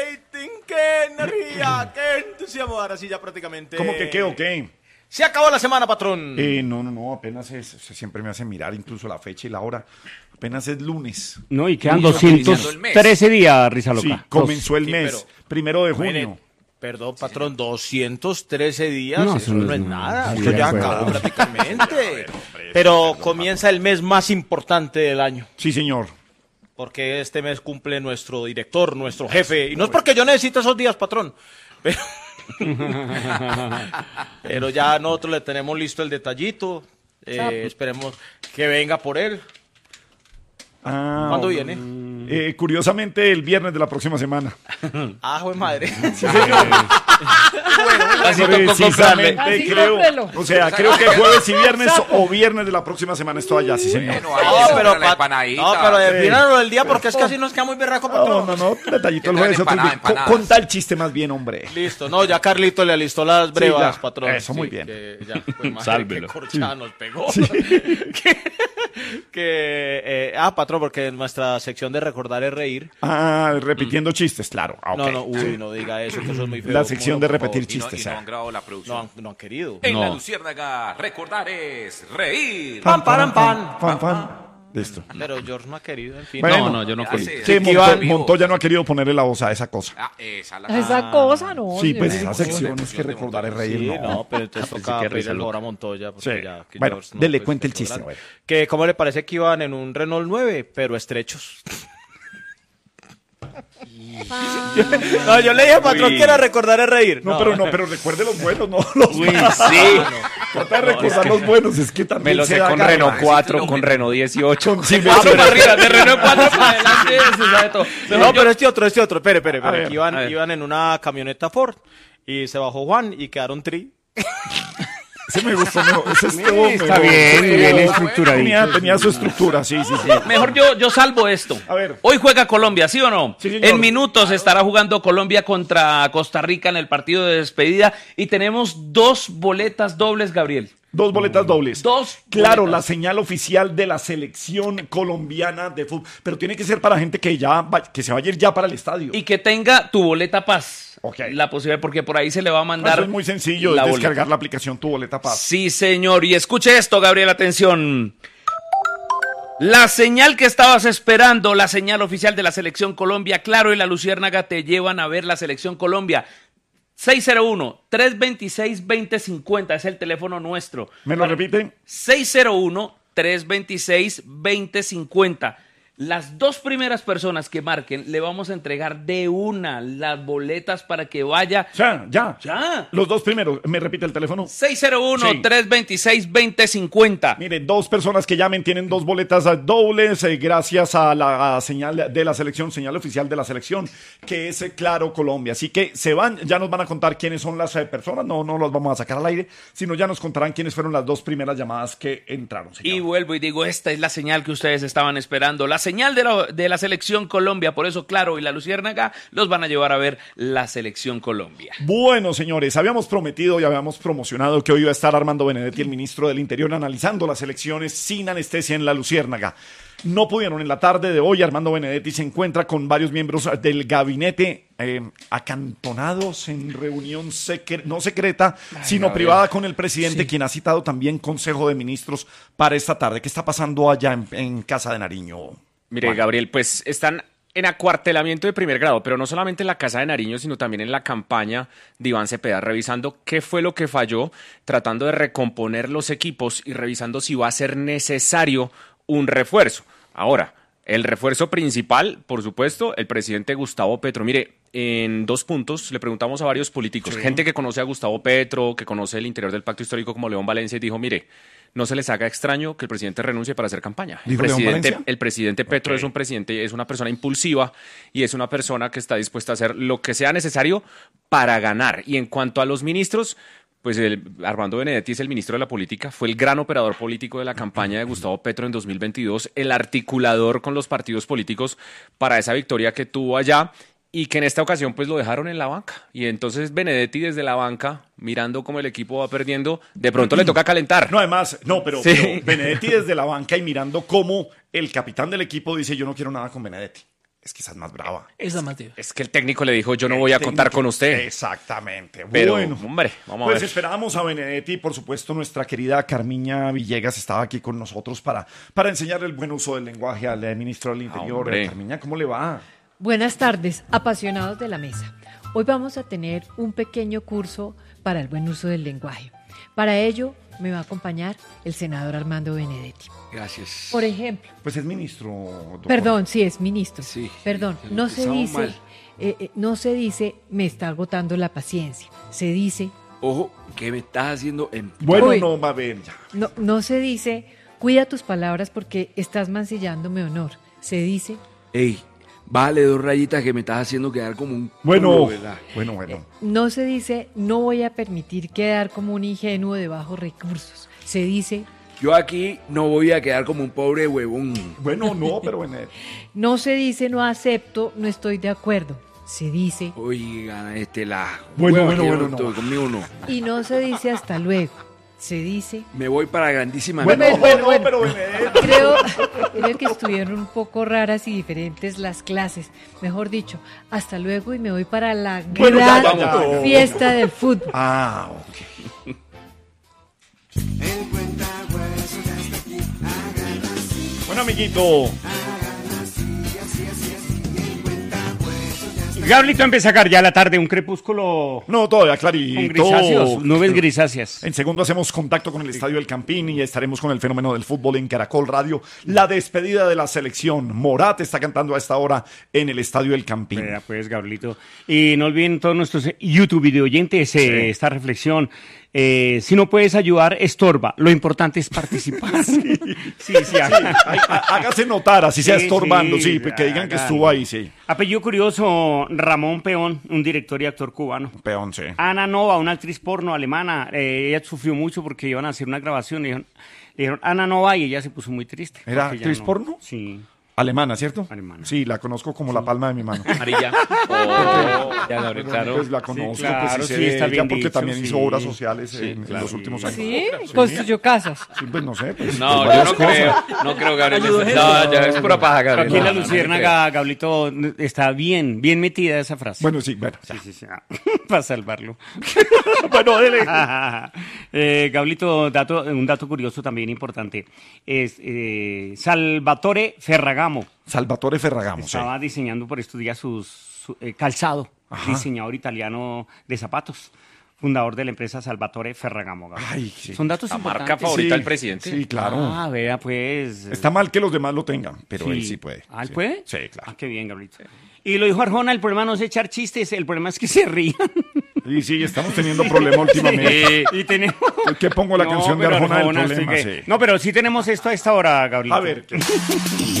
rating, qué energía, qué entusiasmo. Ahora sí, ya prácticamente. ¿Cómo que qué o qué? Se acabó la semana, patrón. No, apenas siempre me hace mirar incluso la fecha y la hora. Apenas es lunes. No, y quedan 213 días, Risa Loca. Sí, comenzó el Sí, mes, pero- 1 de junio. Perdón, patrón, 213 días, No, eso no es nada, Sí, eso de ya acuerdo. acabó prácticamente. Pero comienza el mes más importante del año, Sí, señor. porque este mes cumple nuestro director, nuestro jefe, y no es porque yo necesite esos días, patrón, pero, pero ya nosotros le tenemos listo el detallito, esperemos que venga por él. ¿Cuándo viene? Curiosamente, el viernes de la próxima semana. Ah, jue madre. Así tocó comprarle. Así creo. cómprelo. O sea, creo que jueves y viernes o viernes de la próxima semana estoy allá, sí, señor. Bueno, ahí se compra la empanadita. No, pero Sí. defínalo del día porque es que así nos queda muy berraco, patrón. No, detallito el Que jueves. traen otro día. empanadas. Conta el chiste más bien, hombre. Listo, no, ya Carlito le alistó las brevas, ya. patrón. Eso, muy bien. Que ya, pues, madre, Sálvelo. qué corchada nos pegó. Patrón, porque en nuestra sección de recordar es reír. Repitiendo chistes, claro. Ah, ok. No diga eso, que eso es muy feo. La sección de Por favor. repetir Y no, chistes. y no han grabado la producción. No han querido. En la No. Luciérnaga, recordar es reír. Pam, param, pam. Fan. Listo. Pero George no ha querido, en fin. Bueno, No, yo no Ya quería. sé, Sí, que Montoya, iban- Montoya no ha querido ponerle la voz a esa cosa. Ah, esa la Esa cosa, no. Sí, pues señor. esa sección es que recordar es reír, Sí, no. no, pero entonces toca que pedirle risa el loca. favor a Montoya. Porque Sí. ya, que Bueno, George dele pues, cuente el está chiste, grande. a ver. Que cómo le parece que iban en un Renault 9, pero estrechos. No, yo le dije a patrón que era recordar es reír. No, pero recuerde los buenos, no los Uy, malos. sí. Trata de recordar los buenos, es que también Me lo se sé da con garra. Renault 4, con Renault 18. Sí, Ah, para arriba, de Renault 4 para adelante, se sabe todo. No, pero este otro. Espere. A ver, Que a ver. iban en una camioneta Ford y se bajó Juan y quedaron tri. Ese me gustó mejor. Ese estuvo Está mejor. bien, Sí, bien no, estructuradito. tenía su estructura, sí. Mejor yo salvo esto. A ver. Hoy juega Colombia, ¿sí o no? Sí, señor. En minutos estará jugando Colombia contra Costa Rica en el partido de despedida y tenemos 2 boletas dobles, Gabriel. 2 boletas dobles. 2 Claro, boletas. la señal oficial de la selección colombiana de fútbol. Pero tiene que ser para gente que que se vaya a ir ya para el estadio. Y que tenga tu boleta paz. Ok. La posibilidad, porque por ahí se le va a mandar. Eso es muy sencillo, la es boleta. descargar la aplicación Tu Boleta Paz. Sí, señor. Y escuche esto, Gabriel, atención. La señal que estabas esperando, la señal oficial de la Selección Colombia, Claro y la Luciérnaga te llevan a ver la Selección Colombia. 601-326-2050 es el teléfono nuestro. ¿Me lo repite? 601-326-2050. Las 2 primeras personas que marquen le vamos a entregar de una las boletas para que vaya. Ya. Ya. Los 2 primeros. ¿Me repite el teléfono? 601-326-2050. Mire, 2 personas que llamen tienen 2 boletas dobles gracias a la señal de la selección, señal oficial de la selección, que es Claro Colombia. Así que se van, ya nos van a contar quiénes son las personas, no los vamos a sacar al aire, sino ya nos contarán quiénes fueron las 2 primeras llamadas que entraron, señor. Y vuelvo y digo, esta es la señal que ustedes estaban esperando, la señal de la Selección Colombia. Por eso, Claro y la Luciérnaga los van a llevar a ver la Selección Colombia. Bueno, señores, habíamos prometido y habíamos promocionado que hoy iba a estar Armando Benedetti, el ministro del Interior, analizando las elecciones sin anestesia en la Luciérnaga. No pudieron. En la tarde de hoy, Armando Benedetti se encuentra con varios miembros del gabinete acantonados en reunión no secreta, sino privada con el presidente, quien ha citado también Consejo de Ministros para esta tarde. ¿Qué está pasando allá en Casa de Nariño? Mire, Juan. Gabriel, pues están en acuartelamiento de primer grado, pero no solamente en la Casa de Nariño, sino también en la campaña de Iván Cepeda, revisando qué fue lo que falló, tratando de recomponer los equipos y revisando si va a ser necesario un refuerzo. Ahora, el refuerzo principal, por supuesto, el presidente Gustavo Petro. Mire, en 2 puntos le preguntamos a varios políticos, gente que conoce a Gustavo Petro, que conoce el interior del pacto histórico como León Valencia, y dijo, mire, no se les haga extraño que el presidente renuncie para hacer campaña. ¿Dijo León Valencia? El presidente Petro es un presidente, es una persona impulsiva y es una persona que está dispuesta a hacer lo que sea necesario para ganar. Y en cuanto a los ministros, pues Armando Benedetti es el ministro de la política, fue el gran operador político de la campaña de Gustavo Petro en 2022, el articulador con los partidos políticos para esa victoria que tuvo allá, y que en esta ocasión pues lo dejaron en la banca. Y entonces Benedetti desde la banca, mirando cómo el equipo va perdiendo, de pronto le toca calentar. No, además, pero Sí. Benedetti desde la banca y mirando cómo el capitán del equipo dice, yo no quiero nada con Benedetti. Es que esa es más brava. Esa Mateo. Es que el técnico le dijo, yo no voy a contar con usted. Exactamente. Pero, bueno, hombre, vamos a pues ver. esperábamos a Benedetti, por supuesto, nuestra querida Carmiña Villegas estaba aquí con nosotros para enseñarle el buen uso del lenguaje al ministro del Interior. Hombre. Carmiña, ¿cómo le va? Buenas tardes, apasionados de la mesa. Hoy vamos a tener un pequeño curso para el buen uso del lenguaje. Para ello me va a acompañar el senador Armando Benedetti. Gracias. Por ejemplo, Pues es ministro, doctor. perdón, sí, es ministro. Sí, Perdón, no se empezamos dice, mal. no se dice me está agotando la paciencia. Se dice, Ojo, ¿qué me estás haciendo en... Bueno, Uy. no, va a ver ya. no se dice cuida tus palabras porque estás mancillando mi honor. Se dice, Ey, vale 2 rayitas que me estás haciendo quedar como un... Bueno, culo, ¿verdad? bueno. no se dice no voy a permitir quedar como un ingenuo de bajos recursos. Se dice Yo aquí no voy a quedar como un pobre huevón. Bueno, no, pero Benedetti. no se dice no acepto, no estoy de acuerdo. Se dice Oigan, la... Bueno, hueva que bueno, no, no. conmigo no. y no se dice hasta luego. Se dice Me voy para grandísima... Bueno, Bueno, no, bueno. pero Benedetti. creo que estuvieron un poco raras y diferentes las clases. Mejor dicho, hasta luego y me voy para la Bueno, gran ya. fiesta del fútbol. Ah, ok. Bueno, amiguito. Gablito empieza a sacar ya la tarde un crepúsculo No, todavía con clarito. grisáceos, nubes grisáceas. En segundo hacemos contacto con el Estadio del Campín y estaremos con el fenómeno del fútbol en Caracol Radio. La despedida de la selección. Morat está cantando a esta hora en el Estadio del Campín. Vea pues, Gablito. Y no olviden todos nuestros YouTube video oyentes esta reflexión. Si no puedes ayudar, estorba. Lo importante es participar. Sí, Hágase notar, así sea Sí, estorbando, sí, sí, que digan que hagan. estuvo ahí, sí. Apellido curioso, Ramón Peón, un director y actor cubano. Peón, sí. Ana Nova, una actriz porno alemana, ella sufrió mucho porque iban a hacer una grabación. Le dijeron Ana Nova y ella se puso muy triste. ¿Era porque ella actriz porno? Sí. Alemana, ¿cierto? Alemana. Sí, la conozco como la palma de mi mano. Amarilla. Ya, Gabriel, claro. Pues la conozco, claro, pues sí, sí, sé está de bien ella porque dicho, también sí. hizo obras sociales Sí, en claro. los últimos años. Sí, construyó casas. Sí, pues no sé, pues, No, yo varias no cosas. creo. No creo, Gabriel. No, ya es pura paja, Gabriel. Aquí en la No, no, no Luciérnaga, Gablito, está bien metida esa frase. Bueno, sí, bueno. ya. Sí, para salvarlo. Bueno, dele. Gablito, un dato curioso también importante. Es Salvatore Ferragamo. Salvatore Ferragamo, sí. Estaba diseñando por estos días su calzado, Ajá. diseñador italiano de zapatos, fundador de la empresa Salvatore Ferragamo. Gabriel. Ay, sí. Son datos La marca importantes. favorita del presidente. Sí, claro. Ah, vea, pues. Está mal que los demás lo tengan, pero él sí puede. ¿Ah, él Sí. puede? Sí, claro. Ah, qué bien, Gabrielito. Y lo dijo Arjona, el problema no es echar chistes, el problema es que se rían. Y sí, estamos teniendo problemas últimamente. Y tenemos... ¿Qué pongo la canción de pero Arjona del Arjona, problema? estoy que- Sí. No, pero sí tenemos esto a esta hora, Gabrielito. A ver, ¿qué?